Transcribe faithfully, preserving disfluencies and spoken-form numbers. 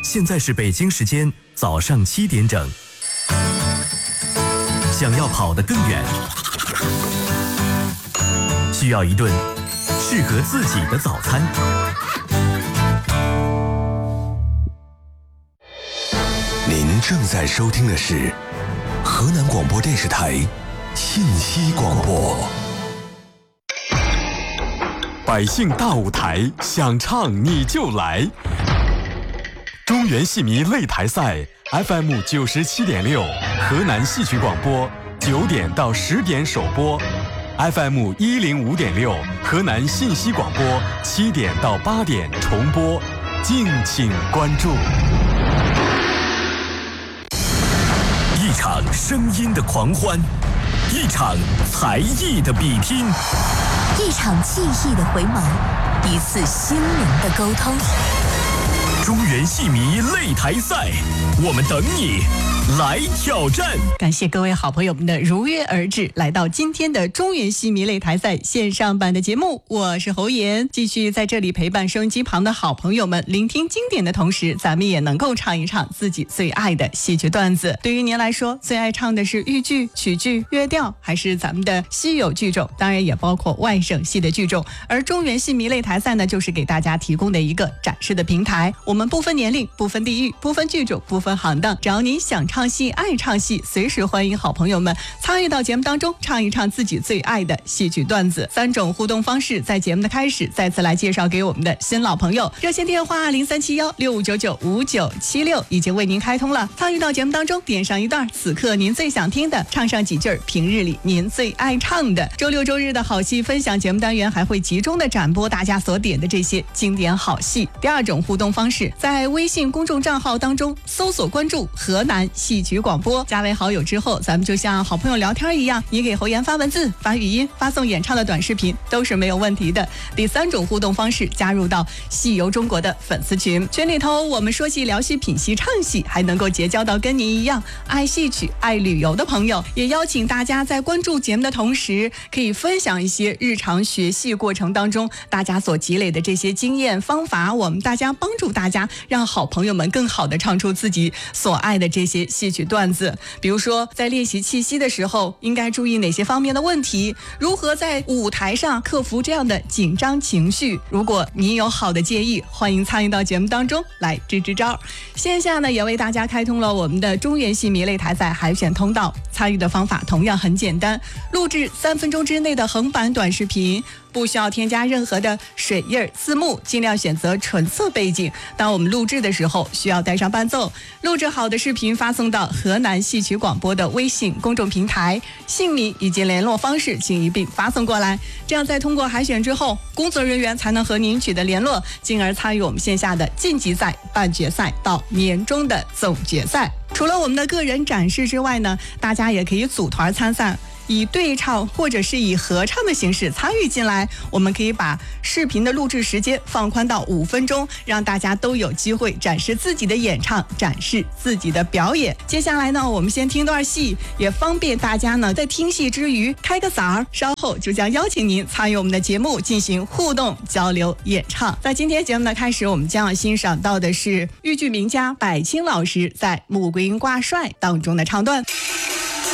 现在是北京时间早上七点整。想要跑得更远，需要一顿适合自己的早餐。 您正在收听的是河南广播电视台信息广播。 百姓大舞台，想唱你就来。中原戏迷擂台赛 F M 九十七点六，河南戏曲广播九点到十点首播 ，F M 一零五点六，河南信息广播七点到八点重播，敬请关注。 一场声音的狂欢，一场才艺的比拼， 一场记忆的回眸，一次心灵的沟通。 中原戏迷擂台赛，我们等你来挑战。 感谢各位好朋友们的如约而至，来到今天的中原戏迷擂台赛线上版的节目，我是侯妍，继续在这里陪伴收音机旁的好朋友们，聆听经典的同时，咱们也能够唱一唱自己最爱的戏曲段子。对于您来说，最爱唱的是豫剧、曲剧、乐调，还是咱们的稀有剧种？当然也包括外省戏的剧种。而中原戏迷擂台赛呢，就是给大家提供的一个展示的平台。我们不分年龄，不分地域，不分剧种，不分行当，只要您想唱戏、爱唱戏，随时欢迎好朋友们参与到节目当中，唱一唱自己最爱的戏曲段子。三种互动方式，在节目的开始再次来介绍给我们的新老朋友。热线电话零三七幺六五九九五九七六已经为您开通了，参与到节目当中，点上一段此刻您最想听的，唱上几句平日里您最爱唱的。周六周日的好戏分享节目单元还会集中的展播大家所点的这些经典好戏。第二种互动方式，在微信公众账号当中搜索关注河南戏曲广播，加为好友之后，咱们就像好朋友聊天一样，你给侯妍发文字、发语音、发送演唱的短视频都是没有问题的。第三种互动方式，加入到戏游中国的粉丝群，群里头我们说戏、聊戏、品戏、唱戏，还能够结交到跟您一样爱戏曲、爱旅游的朋友。也邀请大家在关注节目的同时，可以分享一些日常学戏过程当中大家所积累的这些经验方法，我们大家帮助大家，让好朋友们更好的唱出自己所爱的这些戏曲段子。比如说在练习气息的时候应该注意哪些方面的问题，如何在舞台上克服这样的紧张情绪。如果你有好的建议，欢迎参与到节目当中来支支招。线下呢也为大家开通了我们的中原戏迷擂台赛海选通道，参与的方法同样很简单，录制三分钟之内的横版短视频，不需要添加任何的水印字幕，尽量选择纯色背景。当我们录制的时候需要带上伴奏。录制好的视频发送到河南戏曲广播的微信公众平台，姓名以及联络方式请一并发送过来，这样在通过海选之后，工作人员才能和您取得联络，进而参与我们线下的晋级赛、半决赛到年终的总决赛。除了我们的个人展示之外呢，大家也可以组团参赛，以对唱或者是以合唱的形式参与进来。我们可以把视频的录制时间放宽到五分钟，让大家都有机会展示自己的演唱，展示自己的表演。接下来呢，我们先听段戏，也方便大家呢在听戏之余开个嗓儿，稍后就将邀请您参与我们的节目进行互动交流演唱。在今天节目的开始，我们将要欣赏到的是豫剧名家柏青老师在《穆桂英挂帅》当中的唱段。